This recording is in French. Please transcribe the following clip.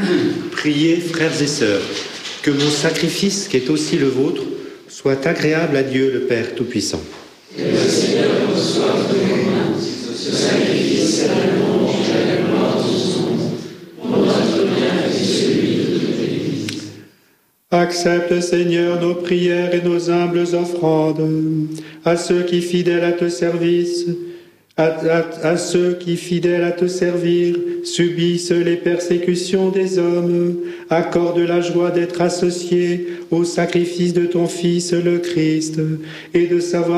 Priez, frères et sœurs, que mon sacrifice, qui est aussi le vôtre, soit agréable à Dieu le Père Tout-Puissant. Que le Seigneur reçoive de mes mains ce sacrifice à la louange et à la gloire de son nom, pour notre bien et celui de toute l'Église. Accepte, Seigneur, nos prières et nos humbles offrandes, à ceux qui, fidèles à te service, à ceux qui, fidèles à te servir, subissent les persécutions des hommes, accorde la joie d'être associés au sacrifice de ton Fils, le Christ, et de savoir